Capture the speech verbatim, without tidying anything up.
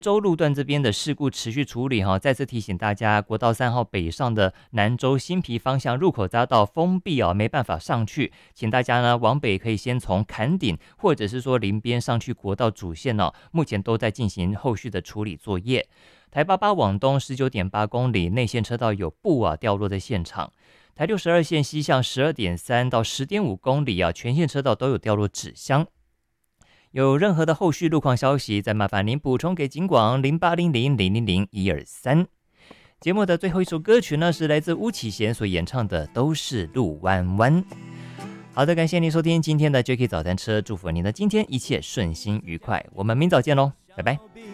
州路段这边的事故持续处理哈，再次提醒大家，国道三号北上的南州新皮方向入口匝道封闭哦，没办法上去，请大家呢往北可以先从坎顶或者是说林边上去国道主线哦，目前都在进行后续的处理作业。台八八往东 十九点八 公里内线车道有布啊掉落在现场。台六十二线西向 十二点三 到 十点五 公里啊，全线车道都有掉落纸箱。有任何的后续路况消息，再麻烦您补充给警广零八零零零零零一二三。节目的最后一首歌曲呢，是来自巫启贤所演唱的《都是路弯弯》。好的，感谢您收听今天的 J K 早餐车，祝福您的今天一切顺心愉快。我们明早见喽，拜拜。